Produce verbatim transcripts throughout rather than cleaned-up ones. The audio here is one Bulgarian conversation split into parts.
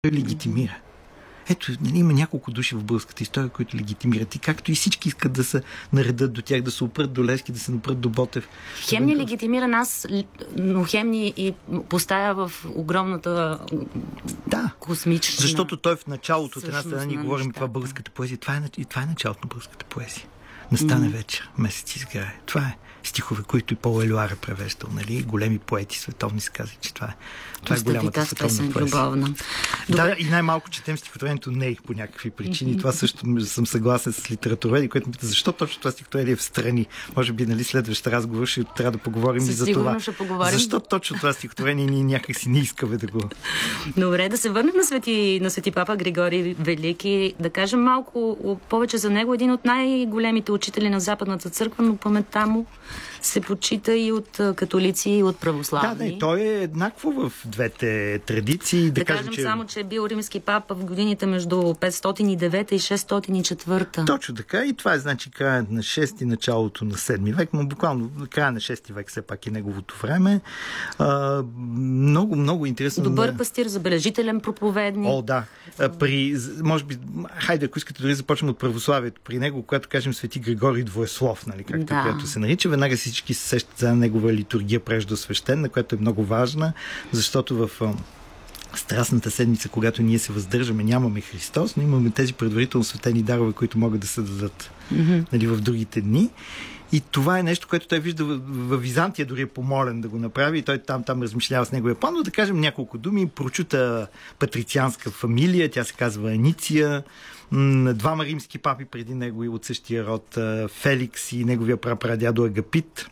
легитимира. Ето, нали, има няколко души в българската история, които легитимират. И както и всички искат да се наредат до тях, да се опрат до Левски, да се напрат до Ботев. Хем ни легитимира нас, но хем ни и поставя в огромната да, космична... защото той в началото, от една страна, ние говорим това българската поезия. Това е, и това е началото на българската поезия. Настане mm. вечер, месец изграе. Това е стихове, които и Пол Елюар е превеждал, нали? Големи поети, световни скази, че това е. Това е голямата световна поезия. Да, и най-малко четем стихотворението Нейх по някакви причини. Mm-hmm. Това също съм съгласен с литературоведи, което ме пита, защо точно това стихотворение е в страни. Може би, нали, следващ разговор ще трябва да поговорим и за това. Защо точно това стихотворение ние някак си не искаме да го... Добре, да се върнем на свети, на свети папа Григорий Велики, да кажем малко повече за него. Един от най-големите учители на Западната църква, но паметта му се почита и от католици, и от православни. Да, не, той е еднакво в двете традиции. Да, да кажем, кажем че... само, че е бил римски папа в годините между петстотин и девета и шестстотин и четвърта. Точно така. И това е, значи, краят на шести, началото на седми век, но буквално края на шести век все пак е неговото време. А, много, много интересно. Добър пастир, забележителен проповедник. О, да. А, при, може би, хайде, ако искате дори започнем от православието. При него, когато кажем свети Григорий Двоеслов, нали, както да. Която се нарича, веднага всички се сещат за негова литургия преждосвещена, която е много важна, защото в Страстната седмица, когато ние се въздържаме, нямаме Христос, но имаме тези предварително светени дарове, които могат да се дадат mm-hmm. нали, в другите дни. И това е нещо, което той вижда в, в Византия, дори е помолен да го направи, и той там, там размишлява с неговия план, но да кажем няколко думи. Прочута патрицианска фамилия, тя се казва Аниция, двама римски папи преди него и от същия род, Феликс и неговия прапрадядо Агапит.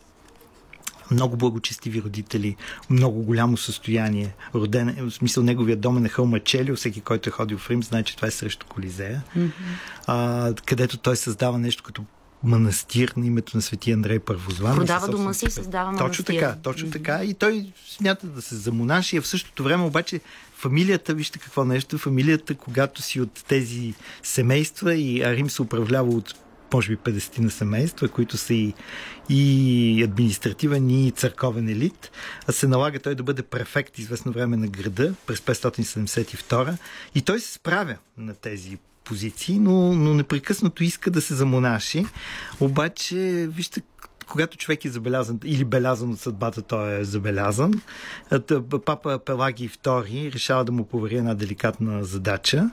Много благочестиви родители, много голямо състояние. Роден, в смисъл, неговия дом е на хълма Челио. Всеки, който е ходил в Рим, знае, че това е срещу Колизея. Mm-hmm. А, където той създава нещо като манастир на името на свети Андрей Първозван. Продава дома си и създава манастир. Точно така, точно mm-hmm. така. И той смята да се замонаши, а в същото време обаче фамилията, вижте какво нещо, фамилията, когато си от тези семейства, и Рим се управлява от може би петдесет на семейства, които са и, и административен, и църковен елит, а се налага той да бъде префект известно време на града през петстотин седемдесет и втора, и той се справя на тези позиции, но, но непрекъснато иска да се замонаши. Обаче, вижте, когато човек е забелязан или белязан от съдбата, той е забелязан. Папа Пелагий втори решава да му повери една деликатна задача.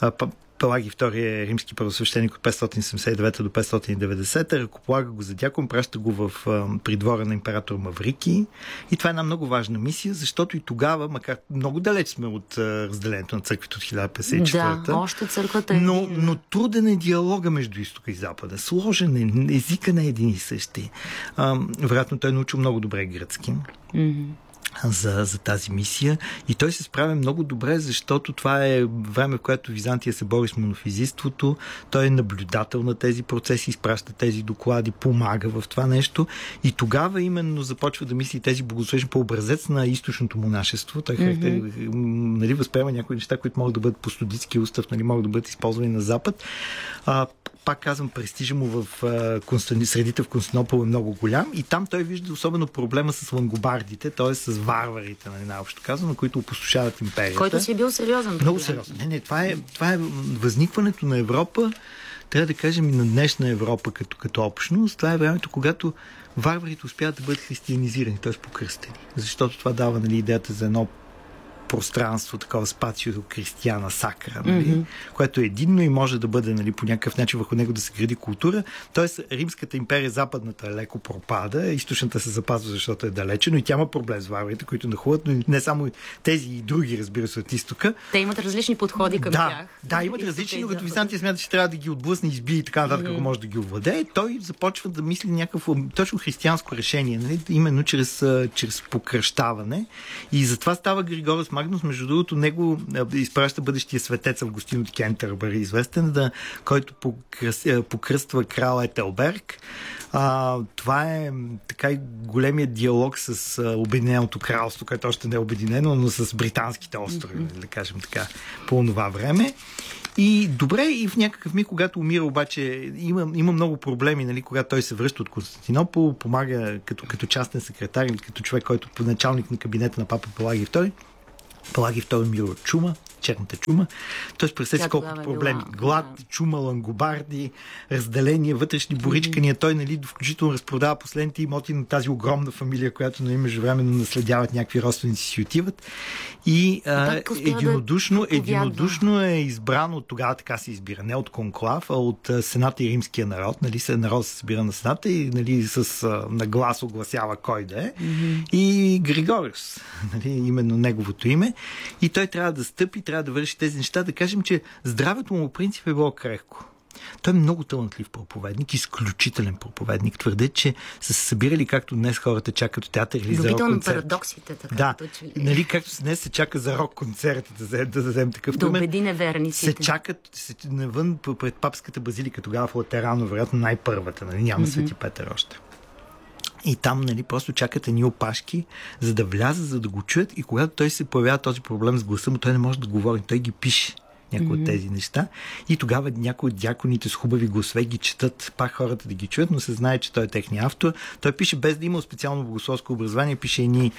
Пелагий втори е римски първосвещеник от петстотин седемдесет и девета до петстотин и деветдесета. Ръкополага го за дякон, праща го в придвора на император Маврикий. И това е една много важна мисия, защото и тогава, макар много далеч сме от разделението на църквите от хиляда петдесет и четвърта. Да, още църквата е. Но, но труден е диалога между изтока и запада. Сложен е, езика не е един и същи. Вероятно той е научил много добре гръцки. Mm-hmm. За, за тази мисия. И той се справя много добре, защото това е време, в което Византия се бори с монофизиството. Той е наблюдател на тези процеси, изпраща тези доклади, помага в това нещо. И тогава именно започва да мисли тези богослужения по образец на източното монашество. Той mm-hmm. нали, възприема някои неща, които могат да бъдат по студитски устав, нали, могат да бъдат използвани на Запад. А, пак казвам, престижа му в Константи... средите в Константинопол е много голям, и там той вижда особено проблема с лангобардите, т.е. с варварите, нали, наобщо казвам, които опустошават империята. Който си е бил сериозен проблем. Много сериозен. Не, не, това е, това е възникването на Европа, трябва да кажем и на днешна Европа като, като общност. Това е времето, когато варварите успяват да бъдат християнизирани, т.е. покръстени. Защото това дава, нали, идеята за едно пространство, такова спацио кристияна сакра, нали? Mm-hmm. което е единно и може да бъде, нали, по някакъв начин върху него да се гради култура. Тоест, Римската империя, западната, леко пропада, източната се запазва, защото е далече, но и тя има проблем с варварите, които нахуват, но не само тези и други, разбира се, от изтока. Те имат различни подходи към да, тях. Да, имат различни, но като Византия смята, че трябва да ги отблъсне, избие и така нататък, mm-hmm. ако може да ги овладее. Той започва да мисли някакво точно християнско решение, нали? Именно чрез, чрез покръщаване. И затова става Григориус Магнус. Между другото, него изпраща бъдещия светец Августин от Кентербъри, известен, да, който покръс, покръства крал Етелберг. А, това е така и големият диалог с а, Обединеното кралство, което още не е обединено, но с британските острови, mm-hmm. да кажем така, по това време. И добре, и в някакъв миг, когато умира, обаче има, има много проблеми, нали, когато той се връща от Константинопол, помага като, като частен секретар или като човек, който е началник на кабинета на папа Пелагий втори. Пелагий втори умира от чума, черната чума. Тоест, представете колко проблеми. Била, глад, да. Чума, лангобарди, разделения, вътрешни боричкания. Mm-hmm. Той, нали, включително разпродава последните имоти на тази огромна фамилия, която, нали, междувременно наследяват някакви родственици си отиват. И а, единодушно, да единодушно е избрано, тогава така се избира, не от конклав, а от Сената и римския народ. Нали, народ се събира на Сената и, нали, с а, наглас огласява кой да е. Mm-hmm. И Григориус, нали, именно неговото име. И той трябва да стъпи, трябва да върши тези неща. Да кажем, че здравето му принцип е било крехко. Той е много талантлив проповедник, изключителен проповедник. Твърде, че са се събирали, както днес хората чакат от театър или за рок-концерт. На парадоксите, така. Да, нали, както днес се чака за рок-концерт, да, да дадем такъв да убеди неверниците. Се чакат се, навън пред папската базилика, тогава в Латерано, вероятно най-първата, нали, няма mm-hmm. Свети Петър още. И там, нали, просто чакат едни опашки, за да влязат, за да го чуят, и когато той се появява този проблем с гласа му, той не може да говори, той ги пише. Някои mm-hmm. от тези неща. И тогава някои от дяконите с хубави гласове ги четат, пак хората да ги чуят, но се знае, че той е техния автор. Той пише без да има специално богословско образование, пише едни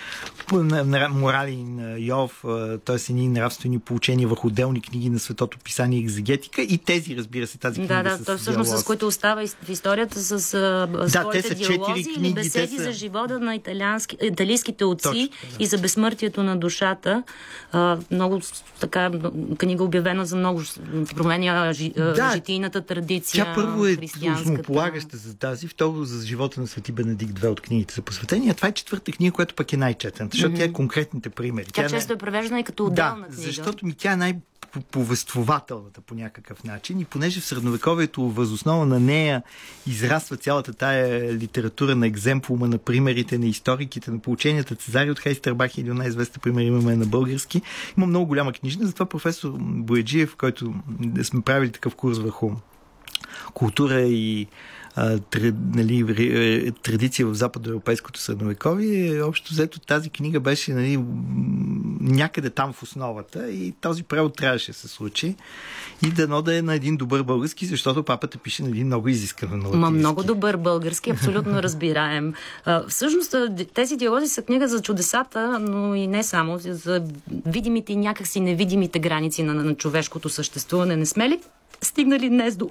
морали на Йов, т.е. едни нравствени поучения върху отделни книги на Светото писание и екзегетика, и тези, разбира се, тази книга. Да, да, той всъщност с които остава в историята с а, да, своите диалози или беседи са... за живота на италийските отци. Точно, да. И за безсмъртието на душата. А, много така книга обявена за много променя жи, да, житийната традиция. Тя първо е основополагаща за тази, второ за живота на Свети Бенедикт, две от книгите са посветени, а това е четвърта книга, която пък е най-четената, защото mm-hmm. тя е конкретните примери. Тя, тя често не... е превеждана и като отделна да, книга. Защото ми тя е най- повествователната по някакъв начин, и понеже в средновековието възоснова на нея израства цялата тая литература на екземплума, на примерите, на историките, на поученията Цезари от Хайстербах, или най-известен пример имаме на български. Има много голяма книжна, затова професор Бояджиев, който сме правили такъв курс върху култура и Тр, нали, традиция в западноевропейското средновековие, общо взето тази книга беше, нали, някъде там в основата, и този превод трябваше да се случи и дано да е на един добър български, защото папата пише на един много изискан на латински. Ма много добър български, абсолютно разбираем. А, всъщност тези диалози са книга за чудесата, но и не само, за видимите и някакси невидимите граници на, на човешкото съществуване. Не сме ли стигнали днес до,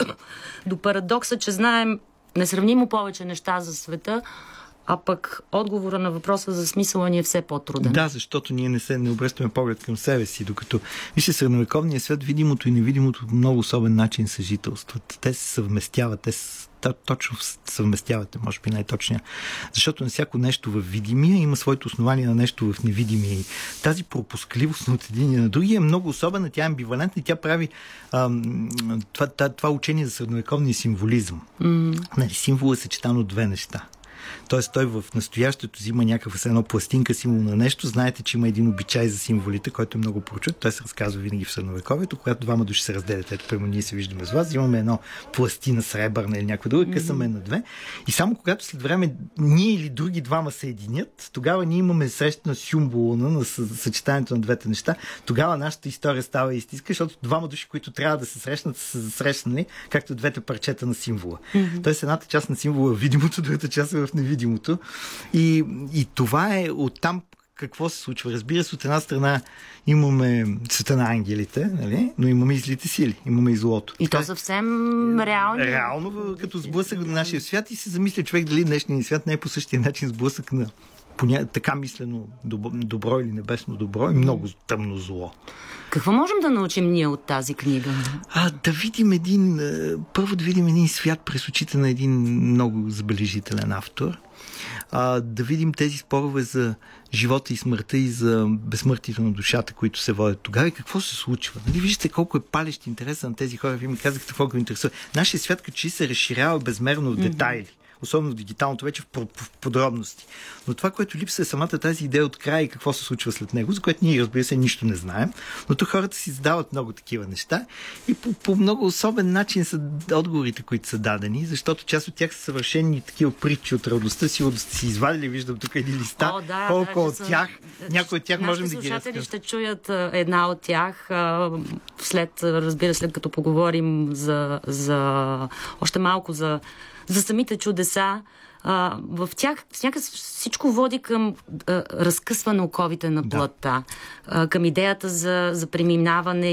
до парадокса, че знаем несравнимо повече неща за света, а пък отговора на въпроса за смисъла ни е все по-труден? Да, защото ние не се не обръщаме поглед към себе си, докато вижте, средновековният свят, видимото и невидимото по много особен начин съжителстват. Те се съвместяват, те се точно съвместявате, може би най-точния. Защото на всяко нещо в видимия има своето основание на нещо в невидимия. И тази пропускливост от един на другия е много особена, тя е амбивалентна и тя прави ам, това, това, това учение за средновековния символизъм. Mm. Нали, символ е съчетан от две неща. Тоест той в настоящето взима някаква едно пластинка, символ на нещо. Знаете, че има един обичай за символите, който е много прочут. Той се разказва винаги в средновековието, когато двама души се разделят. Ето, прямо ние се виждаме с вас, имаме едно пластина сребърна или някаква друга, късаме mm-hmm. на две. И само когато след време ние или други двама се единят, тогава ние имаме среща на символа на съчетанието на двете неща. Тогава нашата история става истинска, защото двама души, които трябва да се срещнат, са срещнали, както двете парчета на символа. Mm-hmm. Тоест едната част на символа е видимото, другата част е в невидимото. И, и това е оттам какво се случва. Разбира се, от една страна имаме света на ангелите, нали? Но имаме и злите сили, имаме и злото. И така, то съвсем реално. Реално, като сблъсък на нашия свят, и се замисля човек дали днешният свят не е по същия начин сблъсък на поня... така мислено добро, добро или небесно добро и много тъмно зло. Какво можем да научим ние от тази книга? А, да видим един, първо да видим един свят през очите на един много забележителен автор. А, да видим тези спорове за живота и смъртта и за безсмъртието на душата, които се водят тогава, и какво се случва. Нали, виждате колко е палещ интереса на тези хора. Вие ми казахте какво го интересува. Нашия свят като че се разширява безмерно в детайли. Mm-hmm. Особено в дигиталното, вече в подробности. Но това, което липсва, е самата тази идея от края и какво се случва след него, за което ние, разбира се, нищо не знаем. Но тук хората си задават много такива неща и по, по много особен начин са отговорите, които са дадени, защото част от тях са съвършени такива притчи от радостта си, от си извадили, виждам тук едни листа, О, да, колко да, от са... тях, някои от тях можем да ги разкажем. Ще чуят една от тях след, разбира, след като поговорим за, за още малко за за самите чудеса, А, в тях всяка, всичко води към а, разкъсване оковите на плътта, да. а, към идеята за, за преминаване